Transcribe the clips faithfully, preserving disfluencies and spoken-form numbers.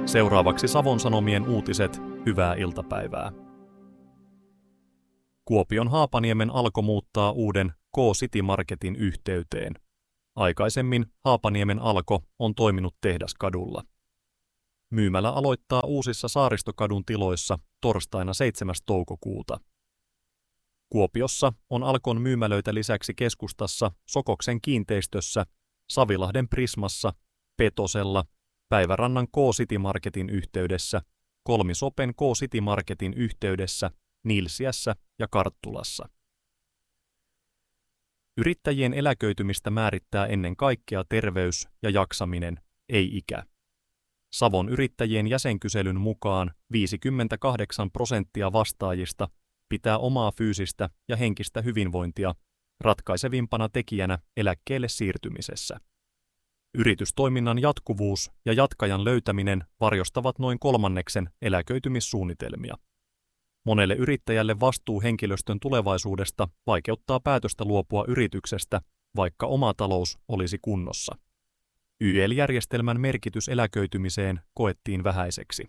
Seuraavaksi Savon Sanomien uutiset, hyvää iltapäivää. Kuopion Haapaniemen Alko muuttaa uuden K-City Marketin yhteyteen. Aikaisemmin Haapaniemen Alko on toiminut Tehdaskadulla. Myymälä aloittaa uusissa Saaristokadun tiloissa torstaina seitsemäs toukokuuta. Kuopiossa on Alkon myymälöitä lisäksi keskustassa Sokoksen kiinteistössä, Savilahden Prismassa, Petosella, Päivärannan K-City Marketin yhteydessä, Kolmisopen K-City Marketin yhteydessä, Nilsiässä ja Karttulassa. Yrittäjien eläköitymistä määrittää ennen kaikkea terveys ja jaksaminen, ei ikä. Savon yrittäjien jäsenkyselyn mukaan viisikymmentäkahdeksan prosenttia vastaajista pitää omaa fyysistä ja henkistä hyvinvointia ratkaisevimpana tekijänä eläkkeelle siirtymisessä. Yritystoiminnan jatkuvuus ja jatkajan löytäminen varjostavat noin kolmanneksen eläköitymissuunnitelmia. Monelle yrittäjälle vastuu henkilöstön tulevaisuudesta vaikeuttaa päätöstä luopua yrityksestä, vaikka oma talous olisi kunnossa. Y E L-järjestelmän merkitys eläköitymiseen koettiin vähäiseksi.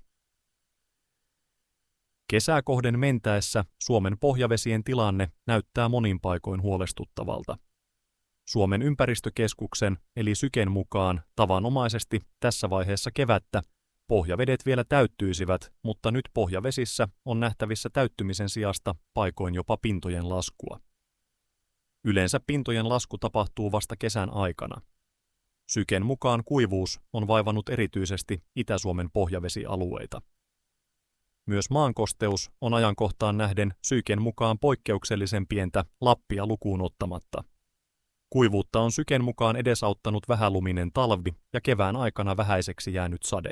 Kesää kohden mentäessä Suomen pohjavesien tilanne näyttää monin paikoin huolestuttavalta. Suomen ympäristökeskuksen eli Syken mukaan tavanomaisesti tässä vaiheessa kevättä pohjavedet vielä täyttyisivät, mutta nyt pohjavesissä on nähtävissä täyttymisen sijasta paikoin jopa pintojen laskua. Yleensä pintojen lasku tapahtuu vasta kesän aikana. Syken mukaan kuivuus on vaivannut erityisesti Itä-Suomen pohjavesialueita. Myös maankosteus on ajankohtaan nähden Syken mukaan poikkeuksellisen pientä Lappia lukuun ottamatta. Kuivuutta on Syken mukaan edesauttanut vähäluminen talvi ja kevään aikana vähäiseksi jäänyt sade.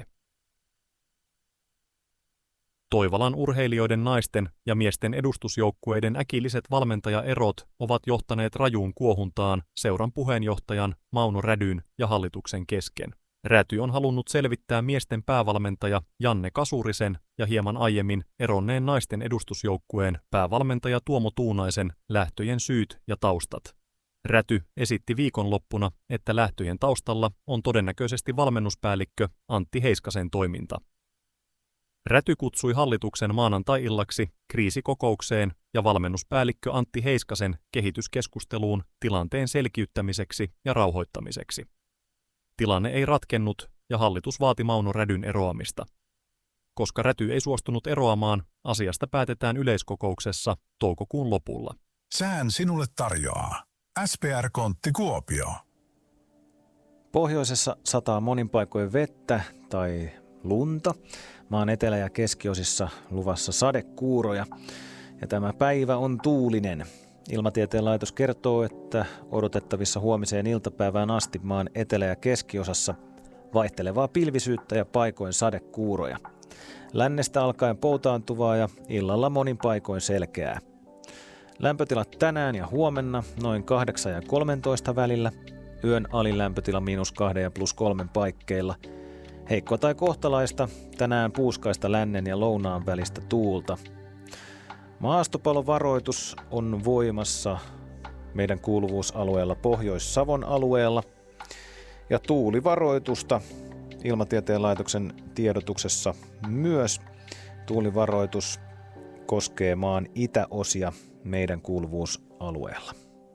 Toivalan urheilijoiden naisten ja miesten edustusjoukkueiden äkilliset valmentajaerot ovat johtaneet rajuun kuohuntaan seuran puheenjohtajan Mauno Rädyn ja hallituksen kesken. Räty on halunnut selvittää miesten päävalmentaja Janne Kasurisen ja hieman aiemmin eronneen naisten edustusjoukkueen päävalmentaja Tuomo Tuunaisen lähtöjen syyt ja taustat. Räty esitti viikonloppuna, että lähtöjen taustalla on todennäköisesti valmennuspäällikkö Antti Heiskasen toiminta. Räty kutsui hallituksen maanantai-illaksi kriisikokoukseen ja valmennuspäällikkö Antti Heiskasen kehityskeskusteluun tilanteen selkiyttämiseksi ja rauhoittamiseksi. Tilanne ei ratkennut ja hallitus vaati Mauno Rädyn eroamista. Koska Räty ei suostunut eroamaan, asiasta päätetään yleiskokouksessa toukokuun lopulla. Sään sinulle tarjoaa S P R-kontti Kuopio. Pohjoisessa sataa monin paikoin vettä tai lunta. Maan etelä- ja keskiosissa luvassa sadekuuroja. Ja tämä päivä on tuulinen. Ilmatieteen laitos kertoo, että odotettavissa huomiseen iltapäivään asti maan etelä- ja keskiosassa vaihtelevaa pilvisyyttä ja paikoin sadekuuroja. Lännestä alkaen poutaantuvaa ja illalla monin paikoin selkeää. Lämpötilat tänään ja huomenna noin kahdeksan ja kolmetoista välillä. Yön alin lämpötila miinus kahden ja plus kolmen paikkeilla. Heikkoa tai kohtalaista, tänään puuskaista lännen ja lounaan välistä tuulta. Maastopalovaroitus on voimassa meidän kuuluvuusalueella Pohjois-Savon alueella. Ja tuulivaroitusta Ilmatieteen laitoksen tiedotuksessa myös. Tuulivaroitus koskee maan itäosia meidän kuuluvuusalueella.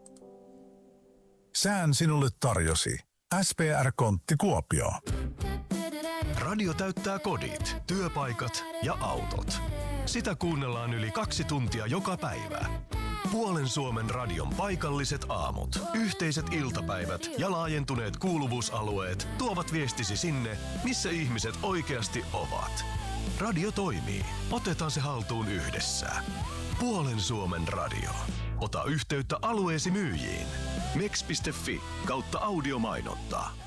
Sään sinulle tarjosi S P R-kontti Kuopio. Radio täyttää kodit, työpaikat ja autot. Sitä kuunnellaan yli kaksi tuntia joka päivä. Puolen Suomen radion paikalliset aamut, yhteiset iltapäivät ja laajentuneet kuuluvuusalueet tuovat viestisi sinne, missä ihmiset oikeasti ovat. Radio toimii. Otetaan se haltuun yhdessä. Puolen Suomen radio. Ota yhteyttä alueesi myyjiin. mex piste fi kautta audiomainontaa.